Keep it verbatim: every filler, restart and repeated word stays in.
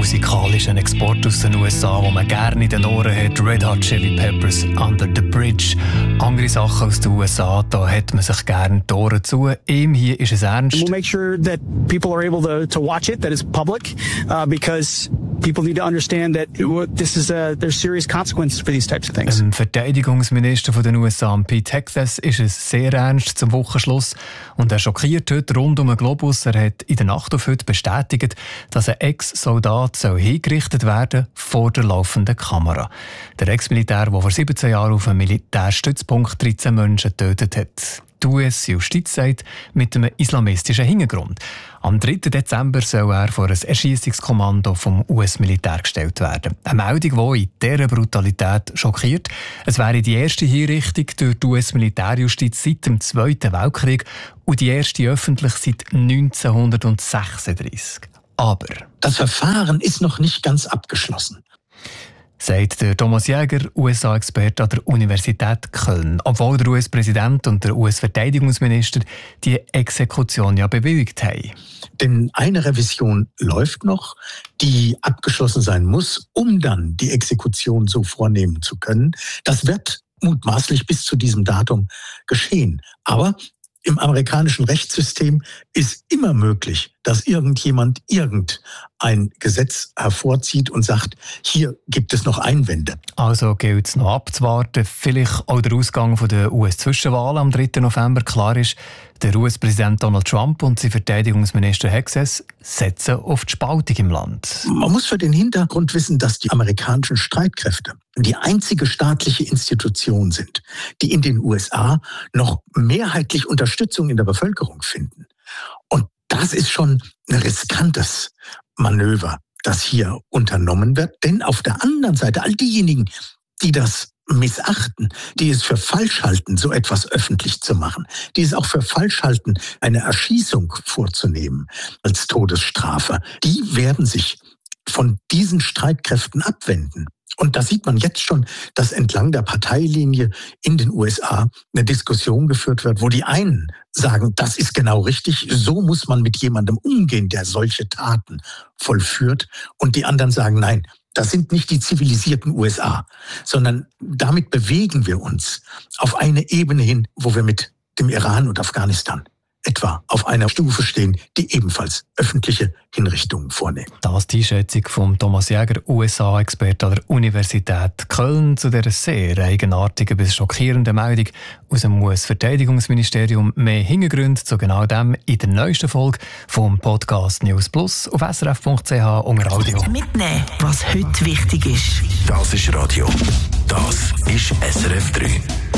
musikalischen Export aus den U S A, den man gerne in den Ohren hat. Red Hot Chili Peppers, Under the Bridge. Andere Sachen aus den U S A, da hat man sich gerne die Ohren zu. Ihm hier ist es ernst. We'll make sure that people are able to, to watch it, that it's public, uh, because people need to understand that this is a, there's serious consequences for these types of things. Dem Verteidigungsminister von den U S A, Pete Hegseth, ist es sehr ernst zum Wochenschluss. Und er schockiert heute rund um den Globus. Er hat in der Nacht auf heute bestätigt, dass ein Ex-Soldat soll hingerichtet werden vor der laufenden Kamera. Der Ex-Militär, der vor siebzehn Jahren auf einem Militärstützpunkt dreizehn Menschen getötet hat. Die U S-Justiz sagt, mit einem islamistischen Hintergrund. Am dritten Dezember soll er vor ein Erschießungskommando vom U S-Militär gestellt werden. Eine Meldung, die in dieser Brutalität schockiert. Es wäre die erste Hinrichtung durch die U S-Militärjustiz seit dem Zweiten Weltkrieg und die erste öffentlich seit neunzehnhundertsechsunddreißig. Aber das Verfahren ist noch nicht ganz abgeschlossen, sagt der Thomas Jäger, U S A-Experte an der Universität Köln. Obwohl der U S-Präsident und der U S-Verteidigungsminister die Exekution ja bewilligt haben. Denn eine Revision läuft noch, die abgeschlossen sein muss, um dann die Exekution so vornehmen zu können. Das wird mutmaßlich bis zu diesem Datum geschehen. Aber im amerikanischen Rechtssystem ist immer möglich, dass irgendjemand irgendein Gesetz hervorzieht und sagt, hier gibt es noch Einwände. Also gilt es noch abzuwarten. Vielleicht auch der Ausgang der U S-Zwischenwahl am dritten November. Klar ist, der U S-Präsident Donald Trump und sein Verteidigungsminister Hegseth setzen auf die Spaltung im Land. Man muss für den Hintergrund wissen, dass die amerikanischen Streitkräfte die einzige staatliche Institution sind, die in den U S A noch mehrheitlich Unterstützung in der Bevölkerung finden. Und das ist schon ein riskantes Manöver, das hier unternommen wird. Denn auf der anderen Seite, all diejenigen, die das missachten, die es für falsch halten, so etwas öffentlich zu machen, die es auch für falsch halten, eine Erschießung vorzunehmen als Todesstrafe, die werden sich von diesen Streitkräften abwenden. Und da sieht man jetzt schon, dass entlang der Parteilinie in den U S A eine Diskussion geführt wird, wo die einen sagen, das ist genau richtig, so muss man mit jemandem umgehen, der solche Taten vollführt. Und die anderen sagen, nein, das sind nicht die zivilisierten U S A, sondern damit bewegen wir uns auf eine Ebene hin, wo wir mit dem Iran und Afghanistan etwa auf einer Stufe stehen, die ebenfalls öffentliche Hinrichtungen vornehmen. Das ist die Schätzung von Thomas Jäger, U S A-Experte an der Universität Köln, zu dieser sehr eigenartigen bis schockierenden Meldung aus dem U S-Verteidigungsministerium. Mehr Hintergründe zu genau dem in der neuesten Folge vom Podcast News Plus auf s r f punkt c h unter Radio. Mitnehmen, was heute wichtig ist. Das ist Radio. Das ist S R F drei.